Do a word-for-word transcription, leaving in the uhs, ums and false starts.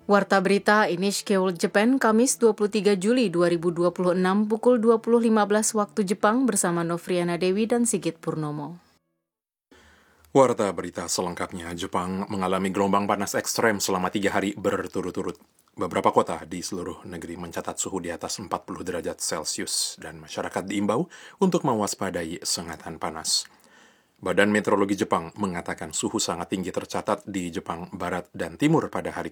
Warta Berita N H K World Japan, Kamis dua puluh tiga Juli dua ribu dua puluh enam pukul dua puluh lima belas waktu Jepang bersama Novriana Dewi dan Sigit Purnomo. Warta Berita selengkapnya, Jepang mengalami gelombang panas ekstrem selama tiga hari berturut-turut. Beberapa kota di seluruh negeri mencatat suhu di atas empat puluh derajat Celcius dan masyarakat diimbau untuk mewaspadai sengatan panas. Badan Meteorologi Jepang mengatakan suhu sangat tinggi tercatat di Jepang Barat dan Timur pada hari